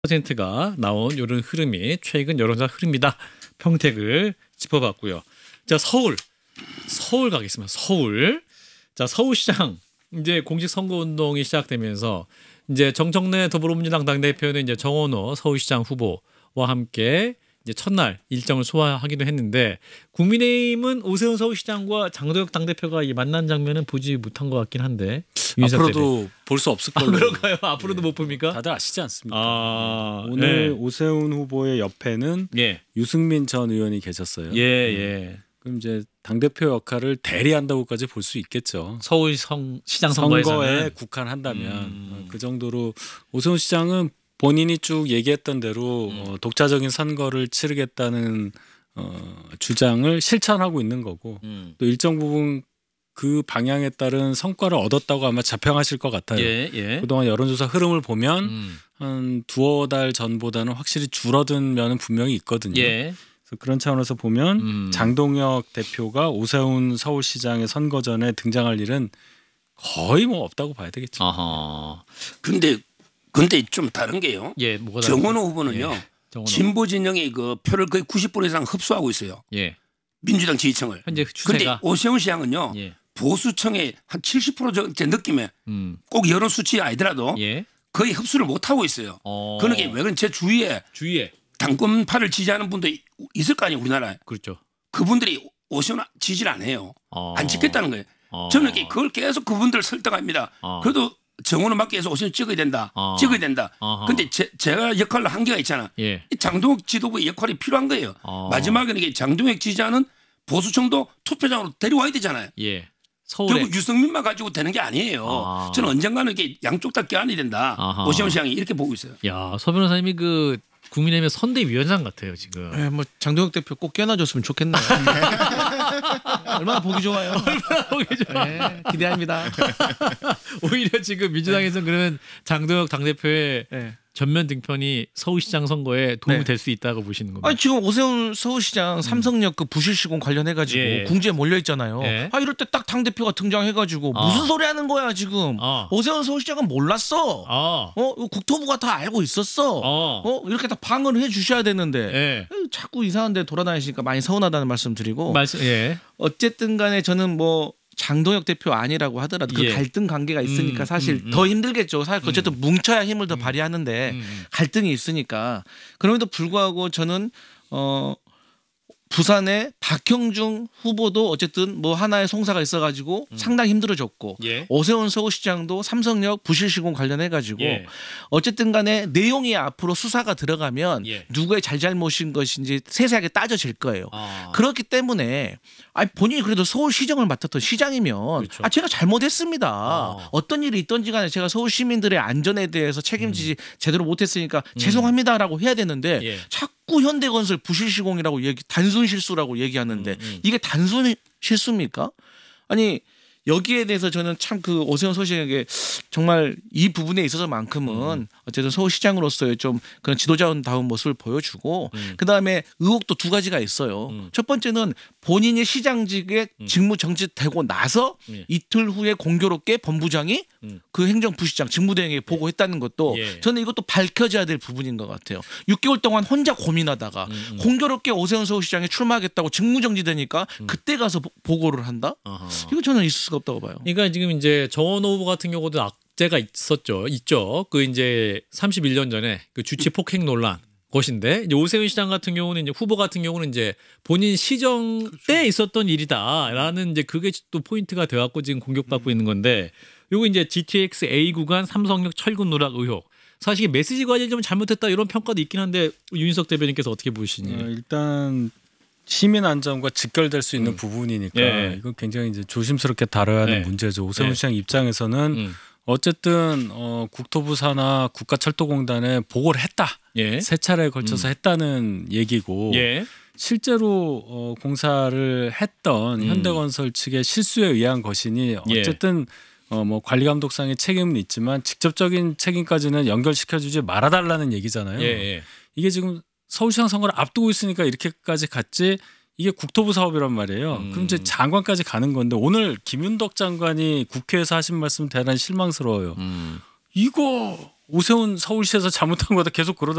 퍼센트가 나온 이런 흐름이 최근 여론조사 흐름이다. 평택을 짚어봤고요. 자, 서울 가겠습니다. 서울. 자, 서울시장 이제 공식 선거 운동이 시작되면서 이제 정청래 더불어민주당 당대표는 이제 정원호 서울시장 후보와 함께 이제 첫날 일정을 소화하기도 했는데 국민의힘은 오세훈 서울시장과 장도혁 당대표가 이 만난 장면은 보지 못한 것 같긴 한데 앞으로도 볼 수 없을 걸로. 그런가요? 앞으로도 못 봅니까? 다들 아시지 않습니까? 네. 오늘 오세훈 후보의 옆에는 예. 유승민 전 의원이 계셨어요. 예. 그럼 이제 당대표 역할을 대리한다고까지 볼 수 있겠죠. 서울 시장 선거에 국한한다면 그 정도로 오세훈 시장은 본인이 쭉 얘기했던 대로 독자적인 선거를 치르겠다는 주장을 실천하고 있는 거고 또 일정 부분 그 방향에 따른 성과를 얻었다고 아마 자평하실 것 같아요. 예. 그동안 여론조사 흐름을 보면 한 두어 달 전보다는 확실히 줄어든 면은 분명히 있거든요. 예. 그래서 그런 차원에서 보면 장동혁 대표가 오세훈 서울시장의 선거 전에 등장할 일은 거의 뭐 없다고 봐야 되겠죠. 아하. 근데 좀 다른 게요. 예, 뭐가 정원호 후보는요. 예. 정원호. 진보 진영의 그 표를 거의 90% 이상 흡수하고 있어요. 예. 민주당 지지층을. 현재 근데 추세가 오세훈 시장은요. 예. 보수층의 한 70%제 느낌에 꼭 여론 수치 아니더라도 예. 거의 흡수를 못 하고 있어요. 그러니까 왜 그런 제 주위에 당권파를 지지하는 분도 있을 거 아니에요, 우리나라에. 그렇죠. 그분들이 오세훈 지지를 안 해요. 안 찍겠다는 거예요. 저는 그걸 계속 그분들 설득합니다. 그래도 정원을 맡기 위해서 오세훈 찍어야 된다. 찍어야 된다. 근데 제가 역할로 한계가 있잖아. 예. 이 장동혁 지도부의 역할이 필요한 거예요. 마지막에는 이게 장동혁 지지하는 보수층도 투표장으로 데려와야 되잖아요. 예. 서울에 결국 유승민만 가지고 되는 게 아니에요. 저는 언젠가는 이게 양쪽 다 껴안아야 된다. 오세훈 시장이 이렇게 보고 있어요. 야, 서 변호사님이 그 국민의힘의 선대위원장 같아요 지금. 네, 뭐 장동혁 대표 꼭 껴놔줬으면 좋겠네요. 얼마나 보기 좋아요. 얼마나 보기 좋아. 네, 기대합니다. 오히려 지금 민주당에서는 그러면 장도혁 당대표의 네. 전면 등편이 서울시장 선거에 도움이 네. 될 수 있다고 보시는 겁니다. 아니 지금 오세훈 서울시장 삼성역 그 부실 시공 관련해가지고 예. 궁지에 몰려 있잖아요. 예. 이럴 때 딱 당 대표가 등장해가지고 무슨 소리 하는 거야 지금? 오세훈 서울시장은 몰랐어. 이거 국토부가 다 알고 있었어. 이렇게 다 방어를 해주셔야 되는데 예. 자꾸 이상한데 돌아다니시니까 많이 서운하다는 말씀드리고. 예. 어쨌든간에 저는 뭐. 장동혁 대표 아니라고 하더라도 그 예. 갈등 관계가 있으니까 사실 더 힘들겠죠. 사실 어쨌든 뭉쳐야 힘을 더 발휘하는데 갈등이 있으니까. 그럼에도 불구하고 저는 부산의 박형중 후보도 어쨌든 뭐 하나의 송사가 있어가지고 상당히 힘들어졌고 예. 오세훈 서울시장도 삼성역 부실 시공 관련해가지고 예. 어쨌든 간에 내용이 앞으로 수사가 들어가면 예. 누구의 잘잘못인 것인지 세세하게 따져질 거예요. 그렇기 때문에 본인이 그래도 서울시정을 맡았던 시장이면 그렇죠. 제가 잘못했습니다. 어떤 일이 있던지 간에 제가 서울 시민들의 안전에 대해서 책임지지 제대로 못했으니까 죄송합니다라고 해야 되는데 예. 자꾸 현대건설 부실 시공이라고 단순 실수라고 얘기하는데 이게 단순 실수입니까? 아니 여기에 대해서 저는 참 그 오세훈 서울시장에게 정말 이 부분에 있어서만큼은 어쨌든 서울시장으로서의 좀 그런 지도자다운 모습을 보여주고 그다음에 의혹도 두 가지가 있어요. 첫 번째는 본인이 시장직에 직무 정지되고 나서 이틀 후에 공교롭게 본부장이 그 행정부시장 직무대행에 보고했다는 것도 저는 이것도 밝혀져야 될 부분인 것 같아요. 6개월 동안 혼자 고민하다가 공교롭게 오세훈 서울시장에 출마하겠다고 직무정지되니까 그때 가서 보고를 한다? 이거 저는 있을 수가 없다고 봐요. 그러니까 지금 이제 정원호 후보 같은 경우도 악재가 있죠. 그 이제 31년 전에 그 주치 폭행 논란 것인데 이제 오세훈 시장 같은 경우는 이제 후보 같은 경우는 이제 본인 시정 때 있었던 일이다라는 이제 그게 또 포인트가 돼갖고 지금 공격받고 있는 건데 요거 이제 GTX A 구간 삼성역 철근 누락 의혹. 사실 메시지 관리 좀 잘못했다 이런 평가도 있긴 한데 윤희석 대변인께서 어떻게 보시니? 일단 시민 안전과 직결될 수 있는 부분이니까 이건 굉장히 이제 조심스럽게 다뤄야 하는 문제죠. 오세훈 시장 입장에서는 어쨌든 국토부 산하 국가철도공단에 보고를 했다. 세 차례에 걸쳐서 했다는 얘기고 실제로 공사를 했던 현대건설 측의 실수에 의한 것이니 어쨌든 뭐 관리 감독상의 책임은 있지만 직접적인 책임까지는 연결시켜주지 말아달라는 얘기잖아요. 이게 지금 서울시장 선거를 앞두고 있으니까 이렇게까지 갔지 이게 국토부 사업이란 말이에요. 그럼 이제 장관까지 가는 건데 오늘 김윤덕 장관이 국회에서 하신 말씀 대단히 실망스러워요. 이거 오세훈 서울시에서 잘못한 거다 계속 그러더라고요.